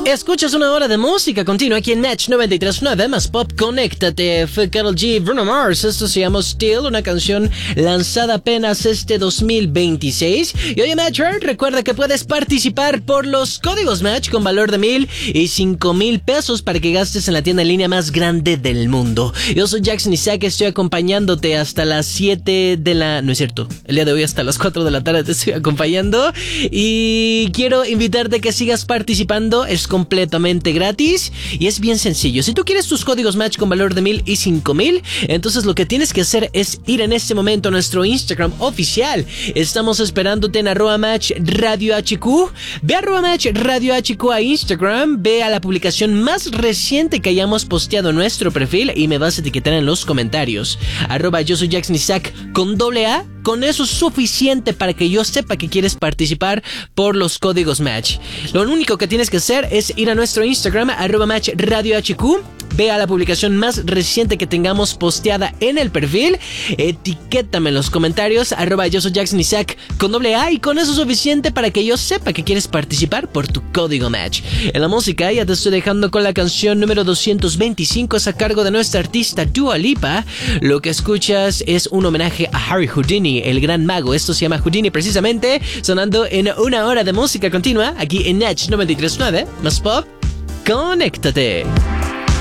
Escuchas una hora de música continua aquí en Match 93.9 más pop. Conéctate. Fue Karol G, Bruno Mars. Esto se llama Still, una canción lanzada apenas este 2026. Y oye, Matcher, recuerda que puedes participar por los códigos Match con valor de 1,000 y 5,000 pesos para que gastes en la tienda en línea más grande del mundo. Yo soy Jackson Isaac, estoy acompañándote hasta las 7 de la... No es cierto, el día de hoy hasta las 4 de la tarde te estoy acompañando. Y quiero invitarte a que sigas participando. Es completamente gratis y es bien sencillo. Si tú quieres tus códigos Match con valor de 1,000 y 5,000, entonces lo que tienes que hacer es ir en este momento a nuestro Instagram oficial. Estamos esperándote en @Match Radio HQ. Ve a @Match Radio HQ a Instagram, ve a la publicación más reciente que hayamos posteado en nuestro perfil y me vas a etiquetar en los comentarios. @yo soy Jackson Isaac con AA. Con eso es suficiente para que yo sepa que quieres participar por los códigos Match. Lo único que tienes que hacer es ir a nuestro Instagram, @Match Radio HQ. Ve a la publicación más reciente que tengamos posteada en el perfil. Etiquétame en los comentarios, @yo soy Jackson Isaac con AA. Y con eso es suficiente para que yo sepa que quieres participar por tu código Match. En la música ya te estoy dejando con la canción número 225. Es a cargo de nuestra artista Dua Lipa. Lo que escuchas es un homenaje a Harry Houdini, el gran mago. Esto se llama Houdini precisamente, sonando en una hora de música continua aquí en Match 93.9 más pop. Conéctate.